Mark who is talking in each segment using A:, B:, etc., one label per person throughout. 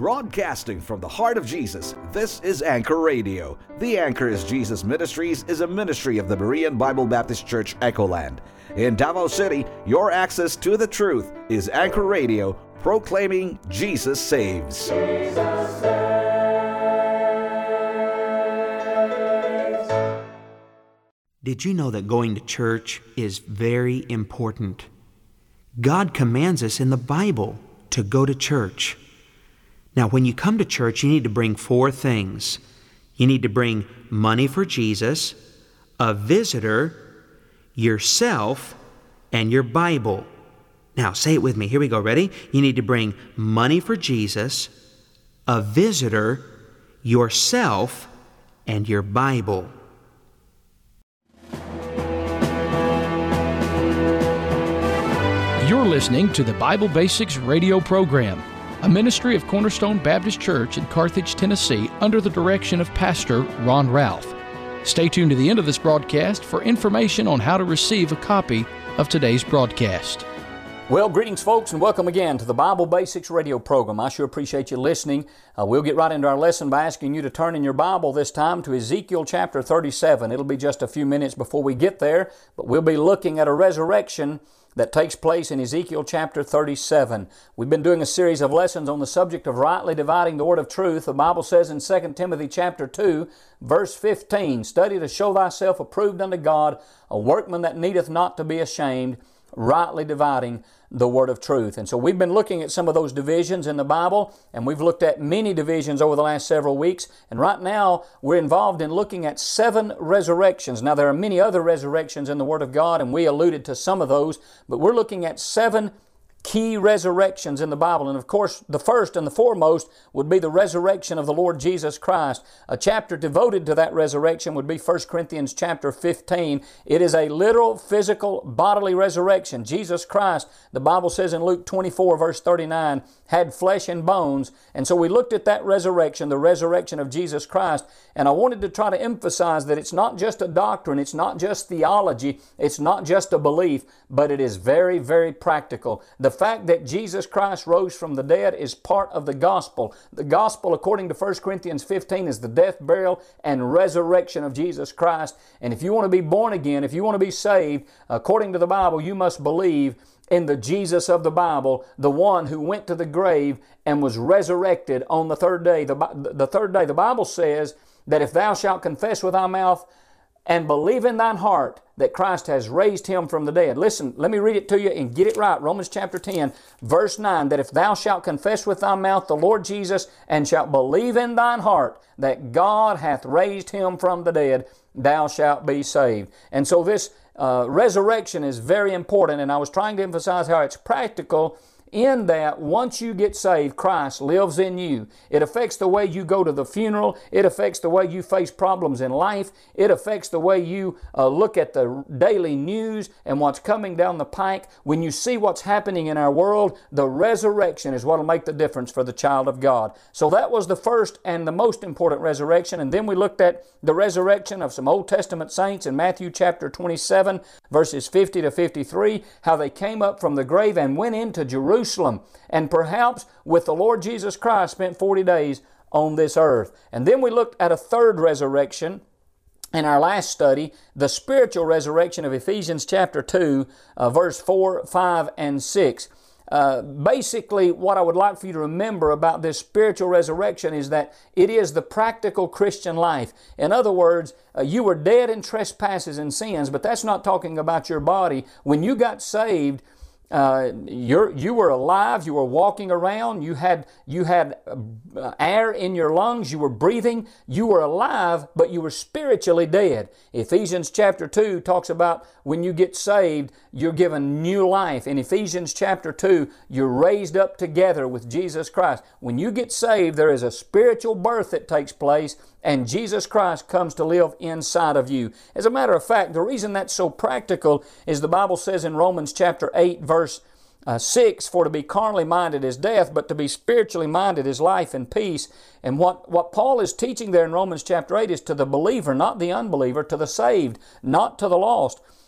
A: Broadcasting from the heart of Jesus, this is Anchor Radio. The Anchor is Jesus Ministries is a ministry of the Berean Bible Baptist Church, Echoland. In Davao City, your access to the truth is Anchor Radio, proclaiming Jesus saves. Jesus saves.
B: Did you know that going to church is very important? God commands us in the Bible to go to church. Now, when you come to church, you need to bring 4 things. You need to bring money for Jesus, a visitor, yourself, and your Bible. Now, say it with me. Here we go. Ready? You need to bring money for Jesus, a visitor, yourself, and your Bible.
C: You're listening to the Bible Basics radio program, a ministry of Cornerstone Baptist Church in Carthage, Tennessee, under the direction of Pastor Ron Ralph. Stay tuned to the end of this broadcast for information on how to receive a copy of today's broadcast.
D: Well, greetings, folks, and welcome again to the Bible Basics radio program. I sure appreciate you listening. We'll get right into our lesson by asking you to turn in your Bible this time to Ezekiel chapter 37. It'll be just a few minutes before we get there, but we'll be looking at a resurrection that takes place in Ezekiel chapter 37. We've been doing a series of lessons on the subject of rightly dividing the word of truth. The Bible says in 2 Timothy chapter 2, verse 15, "Study to show thyself approved unto God, a workman that needeth not to be ashamed, rightly dividing the word of truth." And so we've been looking at some of those divisions in the Bible, and we've looked at many divisions over the last several weeks. And right now, we're involved in looking at 7 resurrections. Now, there are many other resurrections in the Word of God, and we alluded to some of those, but we're looking at 7 key resurrections in the Bible. And of course, the first and the foremost would be the resurrection of the Lord Jesus Christ. A chapter devoted to that resurrection would be 1 Corinthians chapter 15. It is a literal, physical, bodily resurrection. Jesus Christ, the Bible says in Luke 24, verse 39, had flesh and bones. And so we looked at that resurrection, the resurrection of Jesus Christ, and I wanted to try to emphasize that it's not just a doctrine, it's not just theology, it's not just a belief, but it is very, very practical. The fact that Jesus Christ rose from the dead is part of the gospel. The gospel, according to 1 Corinthians 15, is the death, burial, and resurrection of Jesus Christ. And if you want to be born again, if you want to be saved, according to the Bible, you must believe in the Jesus of the Bible, the one who went to the grave and was resurrected on the third day. The third day, the Bible says that if thou shalt confess with thy mouth and believe in thine heart that Christ has raised Him from the dead. Listen, let me read it to you and get it right. Romans chapter 10, verse 9, that if thou shalt confess with thy mouth the Lord Jesus and shalt believe in thine heart that God hath raised Him from the dead, thou shalt be saved. And so this resurrection is very important, and I was trying to emphasize how it's practical in that once you get saved, Christ lives in you. It affects the way you go to the funeral. It affects the way you face problems in life. It affects the way you look at the daily news and what's coming down the pike. When you see what's happening in our world, the resurrection is what will make the difference for the child of God. So that was the first and the most important resurrection. And then we looked at the resurrection of some Old Testament saints in Matthew chapter 27, verses 50 to 53, how they came up from the grave and went into Jerusalem, and perhaps with the Lord Jesus Christ spent 40 days on this earth. And then we looked at a third resurrection in our last study, the spiritual resurrection of Ephesians chapter 2, verse 4, 5, and 6. Basically, what I would like for you to remember about this spiritual resurrection is that it is the practical Christian life. In other words, you were dead in trespasses and sins, but that's not talking about your body. When you got saved, you were alive, you were walking around, you had air in your lungs, you were breathing, you were alive, but you were spiritually dead. Ephesians chapter 2 talks about when you get saved, you're given new life. In Ephesians chapter 2, you're raised up together with Jesus Christ. When you get saved, there is a spiritual birth that takes place, and Jesus Christ comes to live inside of you. As a matter of fact, the reason that's so practical is the Bible says in Romans chapter 8, verse 6, "For to be carnally minded is death, but to be spiritually minded is life and peace." And what Paul is teaching there in Romans chapter 8 is to the believer, not the unbeliever, to the saved, not to the lost.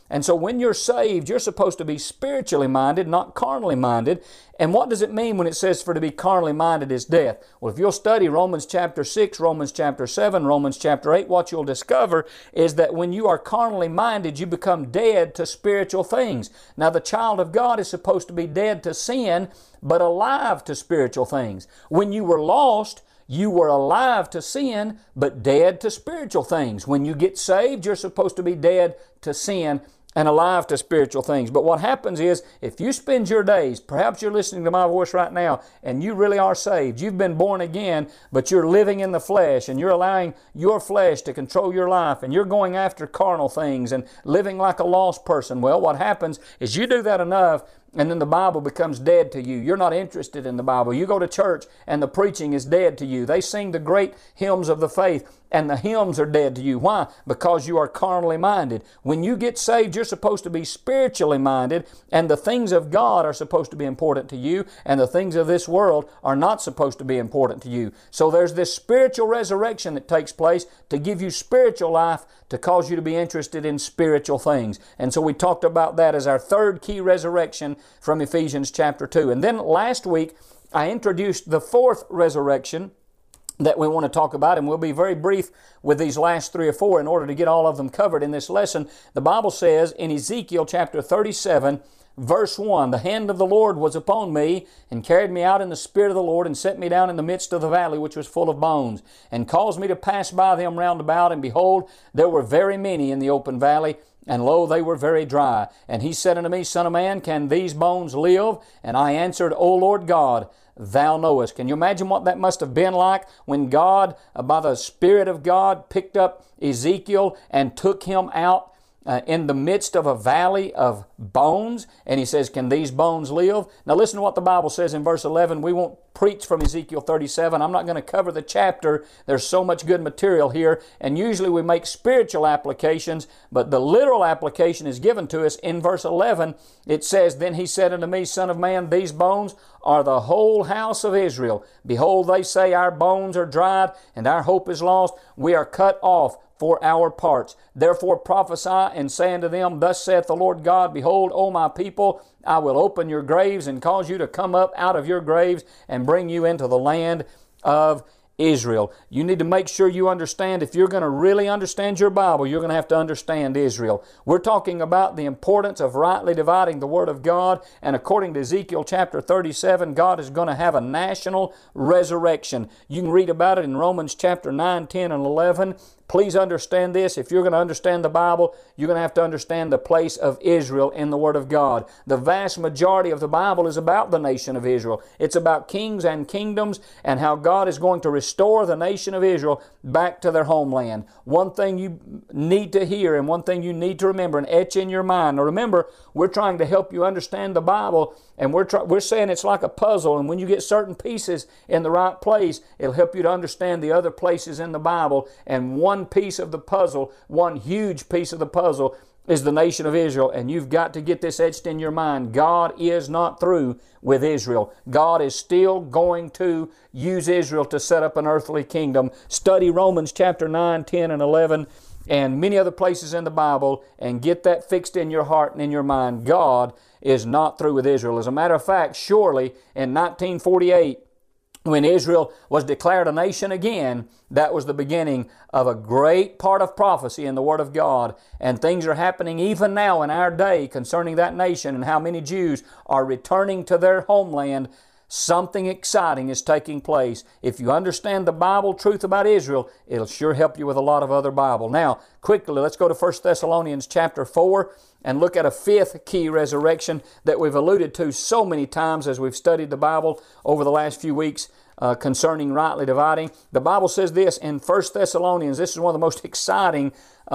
D: And so when you're saved, you're supposed to be spiritually minded, not carnally minded. And what does it mean when it says for to be carnally minded is death? Well, if you'll study Romans chapter 6, Romans chapter 7, Romans chapter 8, what you'll discover is that when you are carnally minded, you become dead to spiritual things. Now, the child of God is supposed to be dead to sin, but alive to spiritual things. When you were lost, you were alive to sin, but dead to spiritual things. When you get saved, you're supposed to be dead to sin and alive to spiritual things. But what happens is, if you spend your days, perhaps you're listening to my voice right now, and you really are saved, you've been born again, but you're living in the flesh, and you're allowing your flesh to control your life, and you're going after carnal things and living like a lost person. Well, what happens is you do that enough, and then the Bible becomes dead to you. You're not interested in the Bible. You go to church and the preaching is dead to you. They sing the great hymns of the faith and the hymns are dead to you. Why? Because you are carnally minded. When you get saved, you're supposed to be spiritually minded, and the things of God are supposed to be important to you, and the things of this world are not supposed to be important to you. So there's this spiritual resurrection that takes place to give you spiritual life, to cause you to be interested in spiritual things. And so we talked about that as our third key resurrection from Ephesians chapter 2. And then last week, I introduced the fourth resurrection that we want to talk about, and we'll be very brief with these last three or four in order to get all of them covered in this lesson. The Bible says in Ezekiel chapter 37, verse 1, "The hand of the Lord was upon me, and carried me out in the Spirit of the Lord, and set me down in the midst of the valley which was full of bones, and caused me to pass by them round about, and behold, there were very many in the open valley, and lo, they were very dry. And he said unto me, Son of man, can these bones live? And I answered, O Lord God, Thou knowest." Can you imagine what that must have been like when God, by the Spirit of God, picked up Ezekiel and took him out in the midst of a valley of bones, and he says, "Can these bones live?" Now listen to what the Bible says in verse 11. We won't preach from Ezekiel 37. I'm not going to cover the chapter. There's so much good material here, and usually we make spiritual applications, but the literal application is given to us in verse 11. It says, "Then he said unto me, Son of man, these bones are the whole house of Israel. Behold, they say, Our bones are dried, and our hope is lost. We are cut off for our parts. Therefore prophesy and say unto them, Thus saith the Lord God, Behold, O my people, I will open your graves and cause you to come up out of your graves and bring you into the land of Israel." You need to make sure you understand, if you're going to really understand your Bible, you're going to have to understand Israel. We're talking about the importance of rightly dividing the Word of God, and according to Ezekiel chapter 37, God is going to have a national resurrection. You can read about it in Romans chapter 9, 10, and 11. Please understand this. If you're going to understand the Bible, you're going to have to understand the place of Israel in the Word of God. The vast majority of the Bible is about the nation of Israel. It's about kings and kingdoms and how God is going to restore the nation of Israel back to their homeland. One thing you need to hear and one thing you need to remember and etch in your mind. Now remember, we're trying to help you understand the Bible, and we're saying it's like a puzzle, and when you get certain pieces in the right place, it'll help you to understand the other places in the Bible. And one piece of the puzzle, one huge piece of the puzzle, is the nation of Israel, and you've got to get this etched in your mind. God is not through with Israel. God is still going to use Israel to set up an earthly kingdom. Study Romans chapter 9, 10, and 11, and many other places in the Bible, and get that fixed in your heart and in your mind. God is not through with Israel. As a matter of fact, surely in 1948, when Israel was declared a nation again, that was the beginning of a great part of prophecy in the Word of God. And things are happening even now in our day concerning that nation and how many Jews are returning to their homeland. Something exciting is taking place. If you understand the Bible truth about Israel, it'll sure help you with a lot of other Bible. Now, quickly, let's go to 1 Thessalonians chapter 4 and look at a fifth key resurrection that we've alluded to so many times as we've studied the Bible over the last few weeks concerning rightly dividing. The Bible says this in 1 Thessalonians. This is one of the most exciting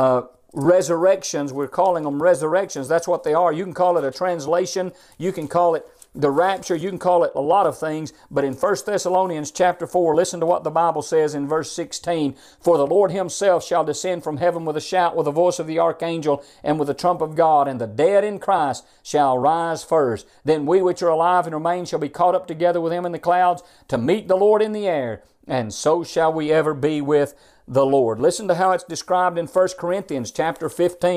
D: resurrections. We're calling them resurrections. That's what they are. You can call it a translation. You can call it the rapture. You can call it a lot of things. But in 1 Thessalonians chapter 4, listen to what the Bible says in verse 16. "For the Lord Himself shall descend from heaven with a shout, with the voice of the archangel, and with the trump of God, and the dead in Christ shall rise first. Then we which are alive and remain shall be caught up together with Him in the clouds to meet the Lord in the air, and so shall we ever be with the Lord." Listen to how it's described in 1 Corinthians chapter 15.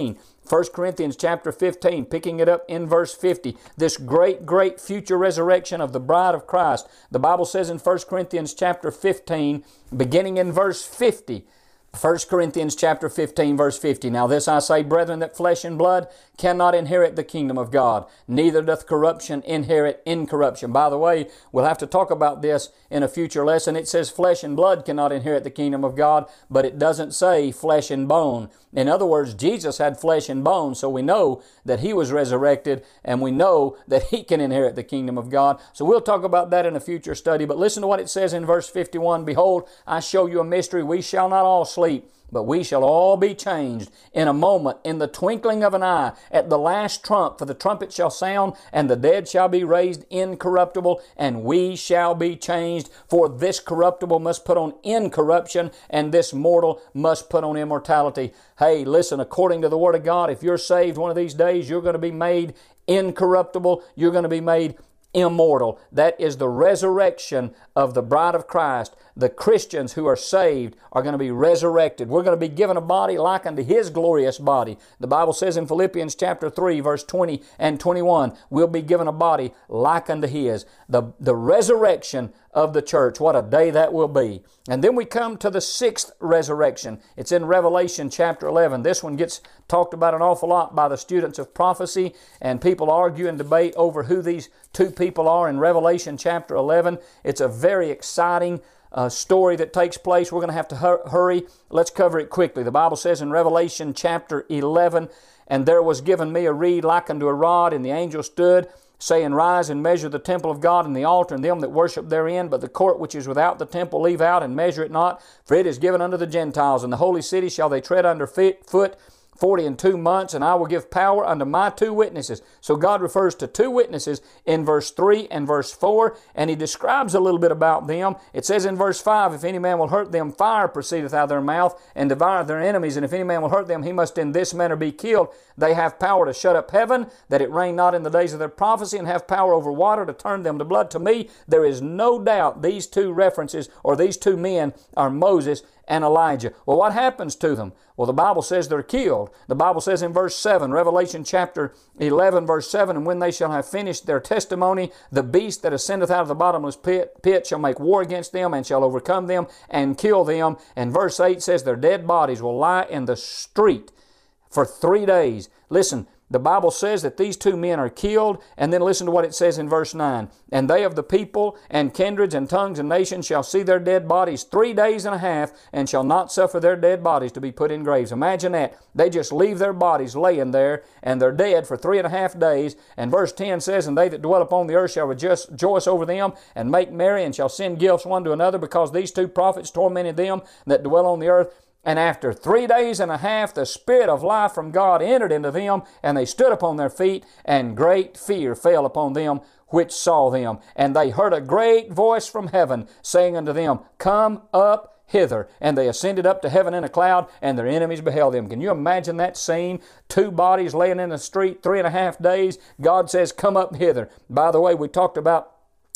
D: 1 Corinthians chapter 15, picking it up in verse 50, this great, great future resurrection of the bride of Christ. The Bible says in 1 Corinthians chapter 15, beginning in verse 50, 1 Corinthians chapter 15, verse 50. Now this I say, brethren, that flesh and blood cannot inherit the kingdom of God, neither doth corruption inherit incorruption. By the way, we'll have to talk about this in a future lesson. It says flesh and blood cannot inherit the kingdom of God, but it doesn't say flesh and bone. In other words, Jesus had flesh and bone, so we know that He was resurrected, and we know that He can inherit the kingdom of God. So we'll talk about that in a future study. But listen to what it says in verse 51. Behold, I show you a mystery. We shall not all sleep, but we shall all be changed in a moment, in the twinkling of an eye, at the last trump. For the trumpet shall sound, and the dead shall be raised incorruptible, and we shall be changed. For this corruptible must put on incorruption, and this mortal must put on immortality. Hey, listen, according to the Word of God, if you're saved one of these days, you're going to be made incorruptible. You're going to be made immortal. That is the resurrection of the bride of Christ. The Christians who are saved are going to be resurrected. We're going to be given a body like unto His glorious body. The Bible says in Philippians chapter 3, verse 20 and 21, we'll be given a body like unto His. The resurrection of the church. What a day that will be. And then we come to the sixth resurrection. It's in Revelation chapter 11. This one gets talked about an awful lot by the students of prophecy, and people argue and debate over who these two people are in Revelation chapter 11. It's a very exciting story that takes place. We're going to have to hurry. Let's cover it quickly. The Bible says in Revelation chapter 11, and there was given me a reed like unto a rod, and the angel stood, saying, Rise and measure the temple of God and the altar and them that worship therein, but the court which is without the temple leave out and measure it not, for it is given unto the Gentiles. And the holy city shall they tread under foot 42 months, and I will give power unto my two witnesses. So God refers to two witnesses in verse 3 and verse 4, and He describes a little bit about them. It says in verse 5, If any man will hurt them, fire proceedeth out of their mouth, and devoureth their enemies. And if any man will hurt them, he must in this manner be killed. They have power to shut up heaven, that it rain not in the days of their prophecy, and have power over water to turn them to blood. To me, there is no doubt these two references, or these two men, are Moses and Elijah. Well, what happens to them? Well, the Bible says they're killed. The Bible says in verse 7, Revelation chapter 11, verse 7, And when they shall have finished their testimony, the beast that ascendeth out of the bottomless pit shall make war against them, and shall overcome them, and kill them. And verse 8 says their dead bodies will lie in the street for 3 days. Listen, the Bible says that these two men are killed, and then listen to what it says in verse 9. And they of the people and kindreds and tongues and nations shall see their dead bodies 3 days and a half, and shall not suffer their dead bodies to be put in graves. Imagine that. They just leave their bodies laying there, and they're dead for 3.5 days. And verse 10 says, And they that dwell upon the earth shall rejoice over them, and make merry, and shall send gifts one to another, because these two prophets tormented them that dwell on the earth. And after 3 days and a half, the Spirit of life from God entered into them, and they stood upon their feet, and great fear fell upon them which saw them. And they heard a great voice from heaven, saying unto them, Come up hither. And they ascended up to heaven in a cloud, and their enemies beheld them. Can you imagine that scene? Two bodies laying in the street, 3.5 days. God says, Come up hither. By the way, we talked about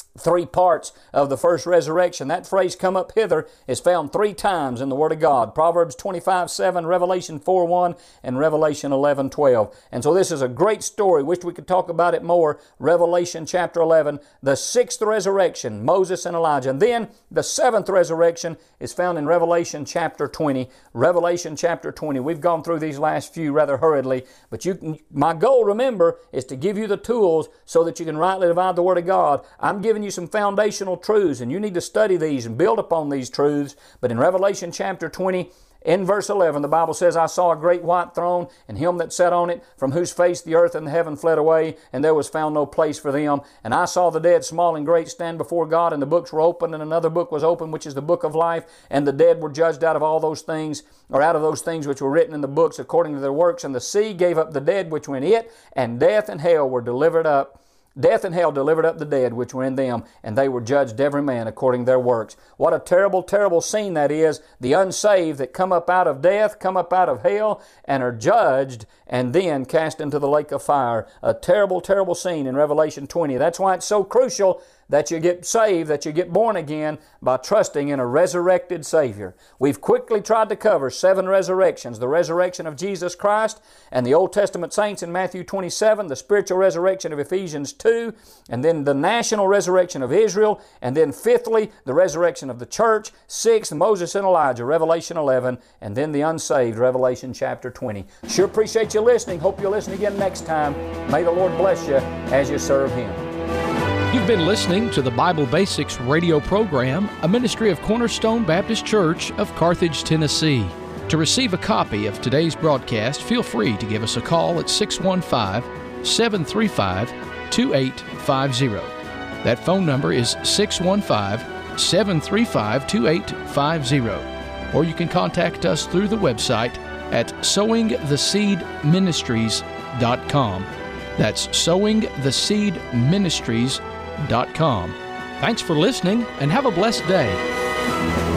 D: 3 parts of the first resurrection. That phrase, come up hither, is found 3 times in the Word of God. Proverbs 25:7, Revelation 4:1, and Revelation 11:12. And so this is a great story. Wish we could talk about it more. Revelation chapter 11, the 6th resurrection, Moses and Elijah. And then the 7th resurrection is found in Revelation chapter 20. Revelation chapter 20. We've gone through these last few rather hurriedly, but my goal, remember, is to give you the tools so that you can rightly divide the Word of God. I'm giving you some foundational truths, and you need to study these and build upon these truths. But in Revelation chapter 20, in verse 11, the Bible says, I saw a great white throne, and him that sat on it, from whose face the earth and the heaven fled away, and there was found no place for them. And I saw the dead, small and great, stand before God, and the books were opened, and another book was opened, which is the book of life. And the dead were judged out of all those things, or out of those things which were written in the books according to their works. And the sea gave up the dead which were in it, and death and hell were delivered up. Death and hell delivered up the dead which were in them, and they were judged every man according to their works. What a terrible, terrible scene that is. The unsaved that come up out of death, come up out of hell, and are judged, and then cast into the lake of fire. A terrible, terrible scene in Revelation 20. That's why it's so crucial that you get saved, that you get born again by trusting in a resurrected Savior. We've quickly tried to cover 7 resurrections: the resurrection of Jesus Christ and the Old Testament saints in Matthew 27, the spiritual resurrection of Ephesians 2, and then the national resurrection of Israel, and then fifthly, the resurrection of the church, sixth, Moses and Elijah, Revelation 11, and then the unsaved, Revelation chapter 20. Sure appreciate you listening. Hope you'll listen again next time. May the Lord bless you as you serve Him.
C: You've been listening to the Bible Basics radio program, a ministry of Cornerstone Baptist Church of Carthage, Tennessee. To receive a copy of today's broadcast, feel free to give us a call at 615-735-2850. That phone number is 615-735-2850. Or you can contact us through the website at sowingtheseedministries.com. That's sowingtheseedministries.com. Thanks for listening and have a blessed day.